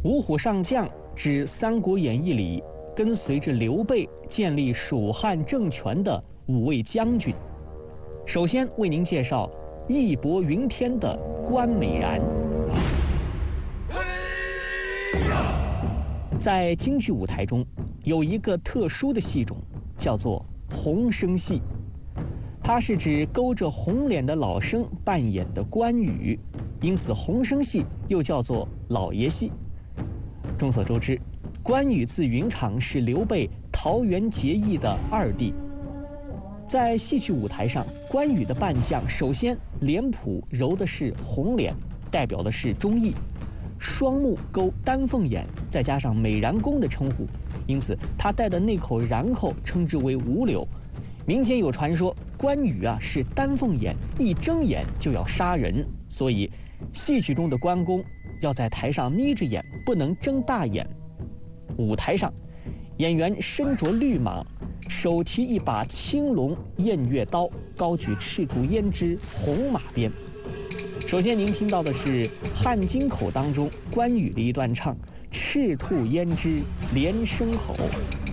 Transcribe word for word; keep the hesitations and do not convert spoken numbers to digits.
五虎上将指《三国演义》里跟随着刘备建立蜀汉政权的五位将军。首先为您介绍义薄云天的关美然。在京剧舞台中，有一个特殊的戏种，叫做红生戏。它是指勾着红脸的老生扮演的关羽，因此红生戏又叫做老爷戏。众所周知，关羽字云长是刘备桃园结义的二弟。在戏曲舞台上，关羽的扮相首先脸谱揉的是红脸，代表的是忠义，双目勾丹凤眼，再加上美髯公的称呼，因此他戴的那口髯后称之为五柳。民间有传说，关羽啊是丹凤眼，一睁眼就要杀人，所以戏曲中的关公要在台上眯着眼，不能睁大眼。舞台上，演员身着绿蟒，手提一把青龙偃月刀，高举赤兔胭脂红马鞭。首先您听到的是《汉京口》当中关羽的一段唱：赤兔胭脂连声吼，